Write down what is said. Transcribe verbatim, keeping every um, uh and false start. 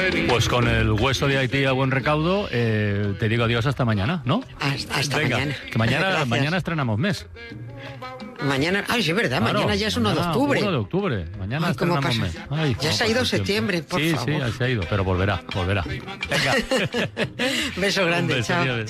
Pues con el hueso de Haití a buen recaudo, eh, te digo adiós hasta mañana, ¿no? Hasta, hasta Venga, mañana. Que mañana, Gracias. mañana estrenamos mes. Mañana, ay, sí, es verdad, Claro, mañana ya es uno de mañana, octubre. uno de octubre. Mañana Ay, ¿cómo estrenamos pasa? mes. Ay, Ya cómo se ha ido pasa el tiempo. septiembre, por sí, favor. Sí, sí, se ha ido, pero volverá, volverá. Venga. Beso grande, Un beso, chao. adiós.